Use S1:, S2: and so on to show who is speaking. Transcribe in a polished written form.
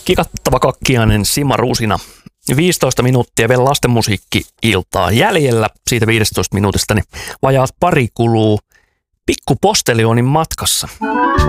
S1: Kikattava kakkiainen Sima Ruusina. 15 minuuttia vielä lastenmusiikki-iltaa jäljellä. Siitä 15 minuutista niin vajaat pari kuluu Pikku Postelionin matkassa.